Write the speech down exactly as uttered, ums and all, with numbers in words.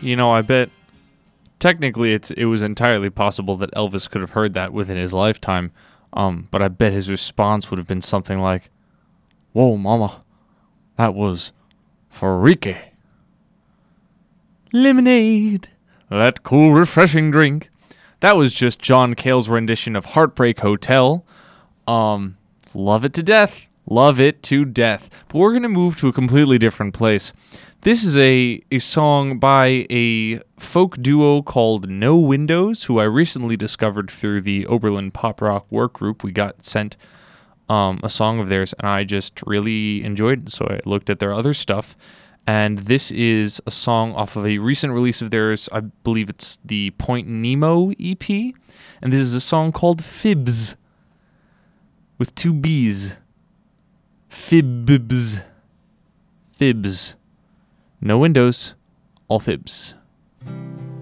You know, I bet technically it's it was entirely possible that Elvis could have heard that within his lifetime. Um, but I bet his response would have been something like, "Whoa, mama, that was freaky. Lemonade, that cool, refreshing drink." That was just John Cale's rendition of Heartbreak Hotel. Um, love it to death. Love it to death. But we're going to move to a completely different place. This is a, a song by a folk duo called No Windows, who I recently discovered through the Oberlin Pop Rock work group. We got sent um, a song of theirs, and I just really enjoyed it, so I looked at their other stuff. And this is a song off of a recent release of theirs. I believe it's the Point Nemo E P. And this is a song called Fibs, with two B's. Fibs. Fibs. No windows, all fibs.